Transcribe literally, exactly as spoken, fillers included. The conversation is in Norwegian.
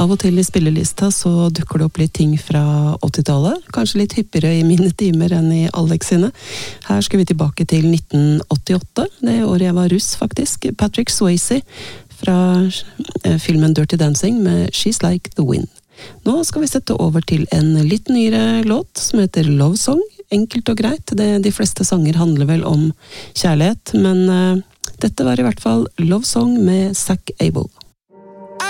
Av og til i spillelista så dukker det opp litt ting fra åttitallet, kanskje litt hyppigere i mine timer enn i Alex sine. Her skal vi tilbake til nitten åttiåtte, det året jeg var russ faktisk. Patrick Swayze fra filmen Dirty Dancing med She's Like the Wind. Nå skal vi sette over til en litt nyere låt som heter Love Song. Enkelt og greit, det, de fleste sanger handler vel om kjærlighet, men uh, dette var i hvert fall Love Song med Zac Abel.